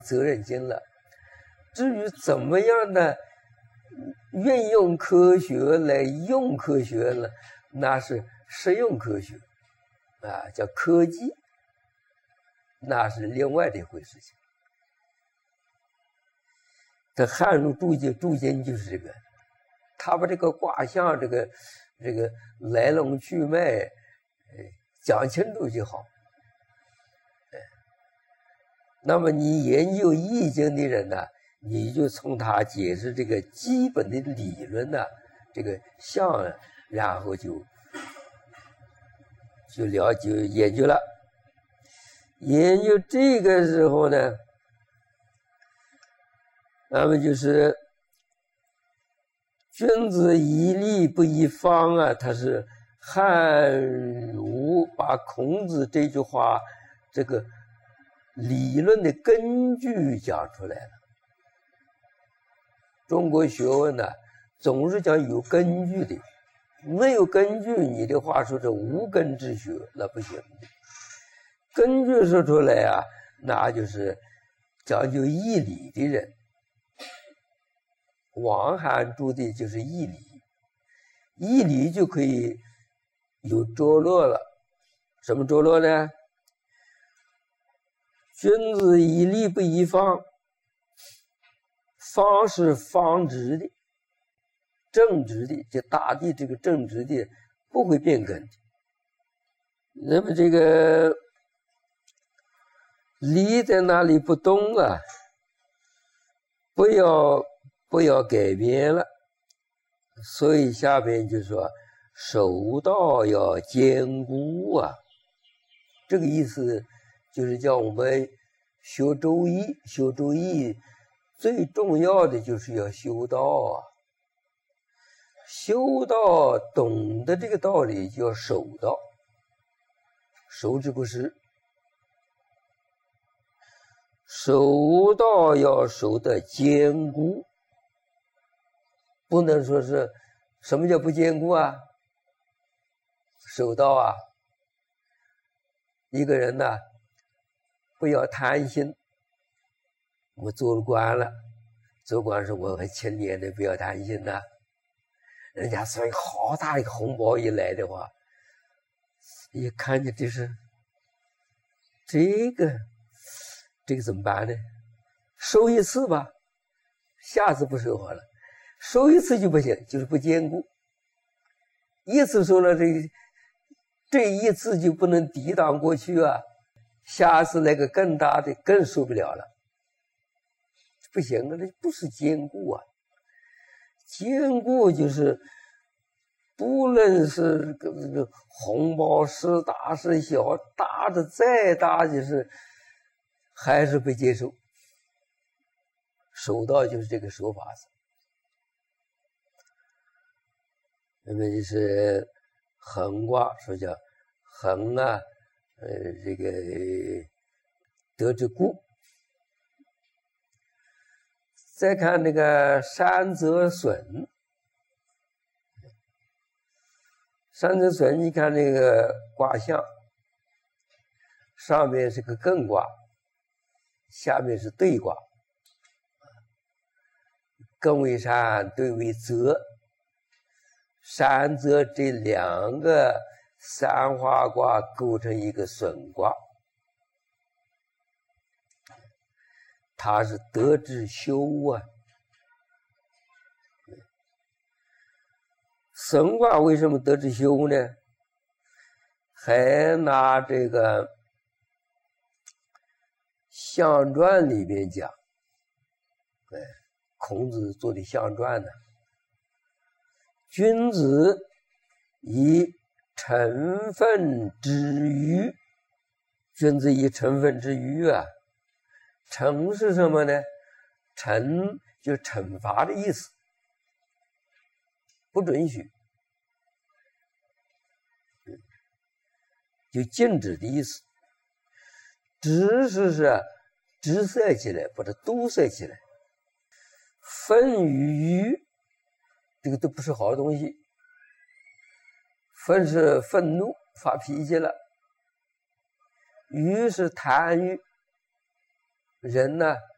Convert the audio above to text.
责任心了。至于怎么样的运用科学来用科学呢，那是实用科学啊，叫科技，那是另外的一回事情。这汉儒注经就是这个，他把这个卦象这个来龙去脉讲清楚就好。那么你研究易经的人呢，你就从他解释这个基本的理论呢，这个象，然后就了解研究了。研究这个时候呢，那么就是君子以利不以方啊，他是汉儒把孔子这句话这个理论的根据讲出来了。中国学问呢，总是讲有根据的，没有根据，你的话说是无根之学，那不行的。根据说出来啊，那就是讲究义理的人。王涵注的就是义理，义理就可以有着落了。什么着落呢？君子以利不以方，方是方直的，正直的，就大地这个正直的不会变更的。那么这个理在哪里不动啊？不要改变了。所以下边就说守道要坚固啊，这个意思就是叫我们学周易，修周易最重要的就是要修道啊。修道懂得这个道理就要守道，守之不失。守道要守得坚固，不能说是什么叫不坚固啊？守道啊，一个人呢，不要贪心。我做了官了，做官是我很清廉的，不要贪心呐。人家说好大一个红包一来的话，一看见这是这个怎么办呢？收一次吧，下次不收好了。收一次就不行，就是不坚固。一次收了这一次就不能抵挡过去啊，下次那个更大的更受不了了，不行啊，这不是坚固啊。坚固就是不论是这个红包是大是小，大的再大就是还是不接受。守道就是这个守法子。那么就是恒卦，说叫恒啊，这个得之固。再看那个山泽损，山泽损，你看那个卦象，上面是个艮卦，下面是兑卦，艮为山，兑为泽，山泽这两个三花卦构成一个损卦，它是得之修啊。损卦为什么得之修呢？还拿这个象传里面讲，孔子做的象传呢，君子以成分之余，君子以成分之余啊，惩是什么呢？惩就是惩罚的意思，不准许，就禁止的意思。止是直塞起来，把它堵塞起来。愤与愚，这个都不是好东西。愤是愤怒，发脾气了；愚是贪欲。人呢，